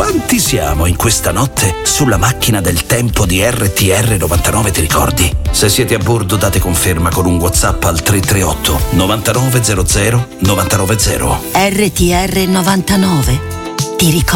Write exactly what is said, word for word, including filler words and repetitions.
Quanti siamo in questa notte sulla macchina del tempo di R T R novantanove, ti ricordi? Se siete a bordo date conferma con un WhatsApp al tre tre otto novantanove zero zero novantanove zero. R T R novantanove, ti ricordi?